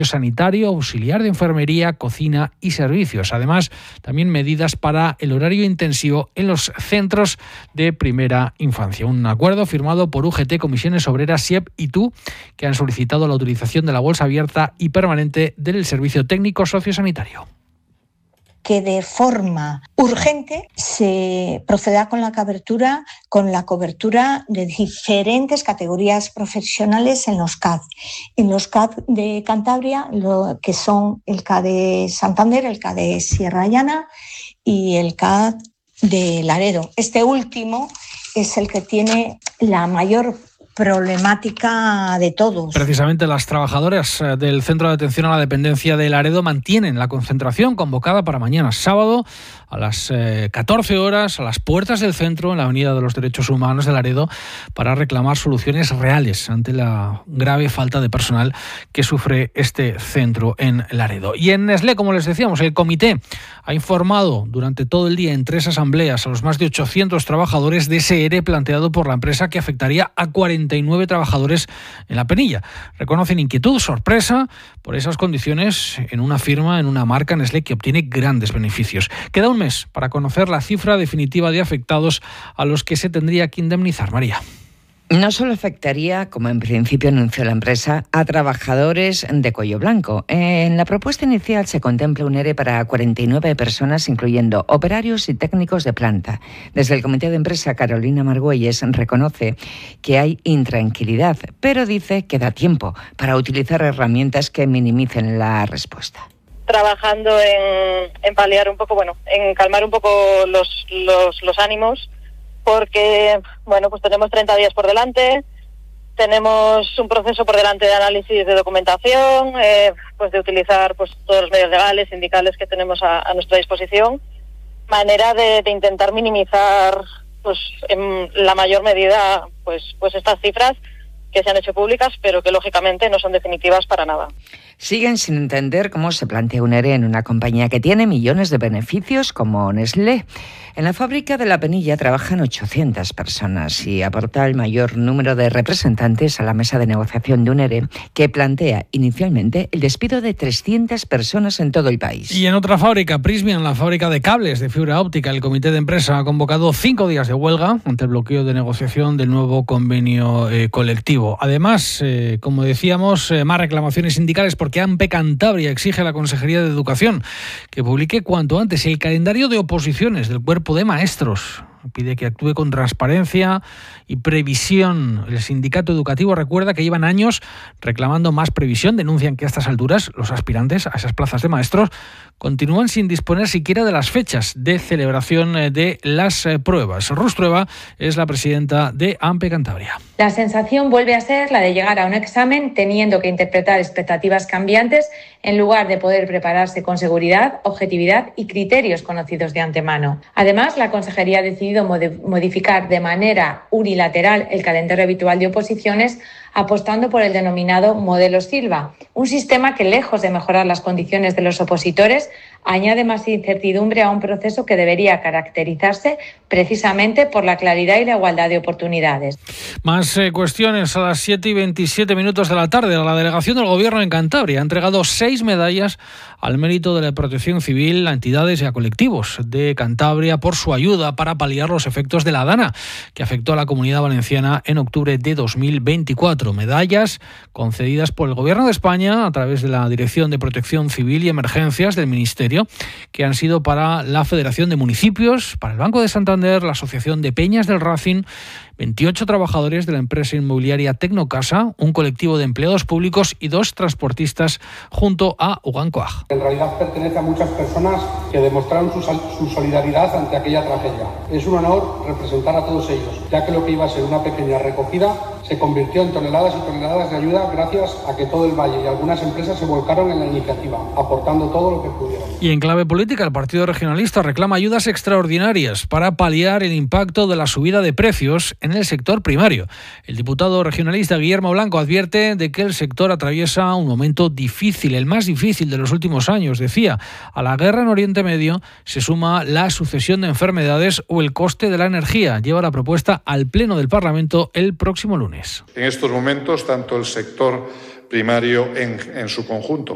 sanitario, auxiliar de enfermería, cocina y servicios. Además, también medidas para el horario intensivo en los centros de primera infancia. Un acuerdo firmado por UGT, Comisiones Obreras, SIEP y TU, que han solicitado la utilización de la bolsa abierta y permanente del servicio técnico sociosanitario. Que de forma urgente se proceda con la cobertura de diferentes categorías profesionales en los CAD. En los CAD de Cantabria, que son el CAD de Santander, el CAD de Sierra Llana y el CAD de Laredo. Este último es el que tiene la mayor problemática de todos. Precisamente las trabajadoras del Centro de Atención a la Dependencia de Laredo mantienen la concentración convocada para mañana sábado a las 14 horas a las puertas del centro en la Avenida de los Derechos Humanos de Laredo para reclamar soluciones reales ante la grave falta de personal que sufre este centro en Laredo. Y en Nestlé, como les decíamos, el comité ha informado durante todo el día en 3 asambleas a los más de 800 trabajadores de ese ERE planteado por la empresa que afectaría a 49 trabajadores en La Penilla. Reconocen inquietud, sorpresa por esas condiciones en una firma, en una marca Nestlé que obtiene grandes beneficios. Queda un mes para conocer la cifra definitiva de afectados a los que se tendría que indemnizar. María. No solo afectaría, como en principio anunció la empresa, a trabajadores de cuello blanco. En la propuesta inicial se contempla un ERE para 49 personas, incluyendo operarios y técnicos de planta. Desde el comité de empresa, Carolina Margüelles reconoce que hay intranquilidad, pero dice que da tiempo para utilizar herramientas que minimicen la respuesta. Trabajando en paliar un poco, en calmar un poco los ánimos, porque, pues tenemos 30 días por delante, tenemos un proceso por delante de análisis de documentación, de utilizar todos los medios legales, sindicales que tenemos a nuestra disposición, manera de intentar minimizar, en la mayor medida, estas cifras que se han hecho públicas, pero que lógicamente no son definitivas para nada. Siguen sin entender cómo se plantea un ERE en una compañía que tiene millones de beneficios como Nestlé. En la fábrica de La Penilla trabajan 800 personas y aporta el mayor número de representantes a la mesa de negociación de un ERE que plantea inicialmente el despido de 300 personas en todo el país. Y en otra fábrica, Prysmian, la fábrica de cables de fibra óptica, el comité de empresa ha convocado 5 días de huelga ante el bloqueo de negociación del nuevo convenio colectivo. Además, como decíamos, más reclamaciones sindicales porque AMPE Cantabria exige a la Consejería de Educación que publique cuanto antes el calendario de oposiciones del cuerpo de maestros. Pide que actúe con transparencia y previsión. El sindicato educativo recuerda que llevan años reclamando más previsión. Denuncian que a estas alturas los aspirantes a esas plazas de maestros continúan sin disponer siquiera de las fechas de celebración de las pruebas. Rus Trueba es la presidenta de AMPE Cantabria. La sensación vuelve a ser la de llegar a un examen teniendo que interpretar expectativas cambiantes en lugar de poder prepararse con seguridad, objetividad y criterios conocidos de antemano. Además, la Consejería ha decidido modificar de manera unilateral el calendario habitual de oposiciones, apostando por el denominado modelo Silva, un sistema que, lejos de mejorar las condiciones de los opositores, añade más incertidumbre a un proceso que debería caracterizarse precisamente por la claridad y la igualdad de oportunidades. Más cuestiones. A las 7:27 de la tarde, la delegación del Gobierno en Cantabria ha entregado 6 medallas al mérito de la protección civil a entidades y a colectivos de Cantabria por su ayuda para paliar los efectos de la Dana, que afectó a la Comunidad Valenciana en octubre de 2024. Medallas concedidas por el Gobierno de España a través de la Dirección de Protección Civil y Emergencias del Ministerio, que han sido para la Federación de Municipios, para el Banco de Santander, la Asociación de Peñas del Racing, 28 trabajadores de la empresa inmobiliaria Tecnocasa, un colectivo de empleados públicos y 2 transportistas junto a Ugancoag. En realidad pertenece a muchas personas que demostraron su solidaridad ante aquella tragedia. Es un honor representar a todos ellos, ya que lo que iba a ser una pequeña recogida se convirtió en toneladas y toneladas de ayuda gracias a que todo el valle y algunas empresas se volcaron en la iniciativa, aportando todo lo que pudieron. Y en clave política, el Partido Regionalista reclama ayudas extraordinarias para paliar el impacto de la subida de precios en el sector primario. El diputado regionalista Guillermo Blanco advierte de que el sector atraviesa un momento difícil, el más difícil de los últimos años. Decía, a la guerra en Oriente Medio se suma la sucesión de enfermedades o el coste de la energía. Lleva la propuesta al Pleno del Parlamento el próximo lunes. En estos momentos, tanto el sector primario en su conjunto